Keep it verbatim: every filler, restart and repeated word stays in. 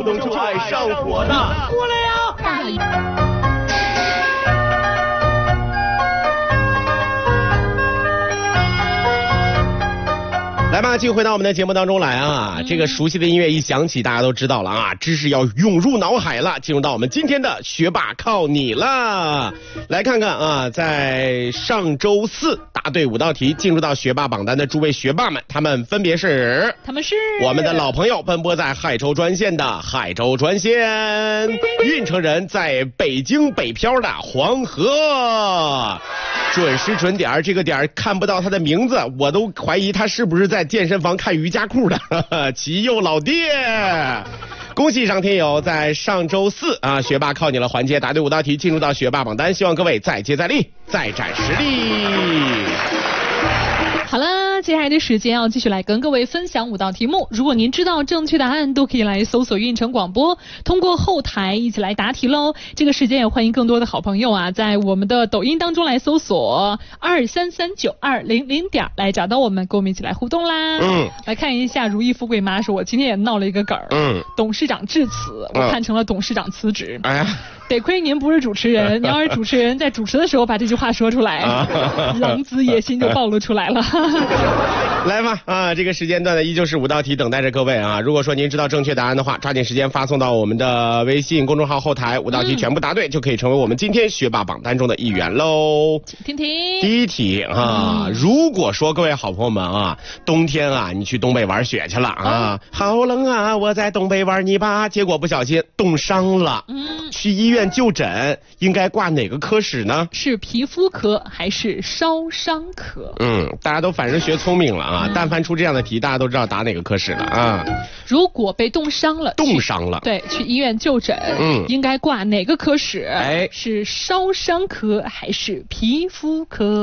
能就爱上火呢？ 过来呀！大雨。 来吧，继续回到我们的节目当中来啊！嗯、这个熟悉的音乐一响起，大家都知道了啊，知识要涌入脑海了。进入到我们今天的学霸靠你了，来看看啊，在上周四答对五道题，进入到学霸榜单的诸位学霸们，他们分别是， 他们是我们的老朋友，奔波在海州专线的海州专线，运城人在北京北漂的黄河。准时准点，这个点看不到他的名字，我都怀疑他是不是在健身房看瑜伽裤的呵呵齐佑老爹。恭喜上天友在上周四啊，学霸靠你了环节答对五道题，进入到学霸榜单，希望各位再接再厉，再展实力。 好了，接下来的时间要继续来跟各位分享五道题目。如果您知道正确答案，都可以来搜索运城广播，通过后台一起来答题喽。这个时间也欢迎更多的好朋友啊，在我们的抖音当中来搜索二三三九二零零点来找到我们，跟我们一起来互动啦。嗯，来看一下如意富贵妈说，我今天也闹了一个梗儿。嗯，董事长致辞，我看成了董事长辞职。哎呀。得亏您不是主持人，你要是主持人，在主持的时候把这句话说出来，狼子野心就暴露出来了。 来吧，啊，这个时间段的依旧是五道题等待着各位啊！如果说您知道正确答案的话，抓紧时间发送到我们的微信公众号后台，五道题全部答对，嗯、就可以成为我们今天学霸榜单中的一员喽。 听听第一题啊，嗯、如果说各位好朋友们啊，冬天啊，你去东北玩雪去了啊，哦、好冷啊，我在东北玩泥巴，结果不小心冻伤了，嗯，去医院就诊，应该挂哪个科室呢？ 是皮肤科还是烧伤科？ 嗯，大家都反正学聪明了啊，嗯、但凡出这样的题，大家都知道打哪个科室了啊。 如果被冻伤了， 冻伤了， 对，去医院就诊，嗯，应该挂哪个科室？哎，是烧伤科还是皮肤科？